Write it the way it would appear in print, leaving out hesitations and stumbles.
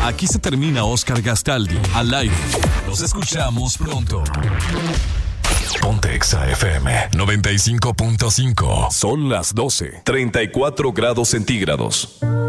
Aquí se termina Oscar Gastaldi al aire. Nos escuchamos pronto. Ponte Exa FM 95.5. Son las 12:34 grados centígrados.